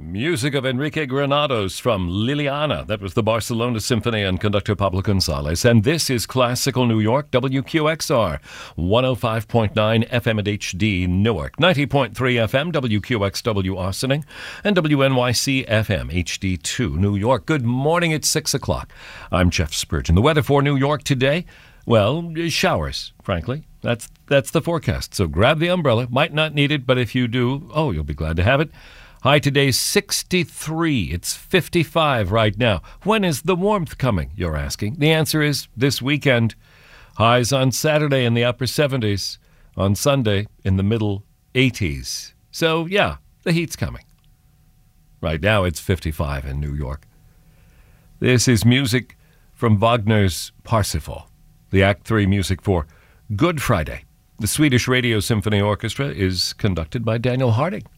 Music of Enrique Granados from Liliana. That was the Barcelona Symphony and conductor Pablo Gonzalez. And this is Classical New York, WQXR, 105.9 FM at HD Newark, 90.3 FM, WQXW Austining, and WNYC FM HD2 New York. Good morning, it's 6 o'clock. I'm Jeff Spurgeon. The weather for New York today, well, showers, frankly. That's the forecast. So grab the umbrella. Might not need it, but if you do, you'll be glad to have it. High today, 63. It's 55 right now. When is the warmth coming, you're asking? The answer is this weekend. Highs on Saturday in the upper 70s. On Sunday, in the middle 80s. So, yeah, the heat's coming. Right now, it's 55 in New York. This is music from Wagner's Parsifal, the Act 3 music for Good Friday. The Swedish Radio Symphony Orchestra is conducted by Daniel Harding.